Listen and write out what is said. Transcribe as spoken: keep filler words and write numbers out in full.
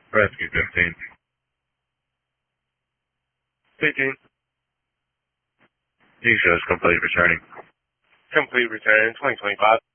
Rescue fifteen. Speaking. You shows complete returning. Complete return, twenty twenty-five.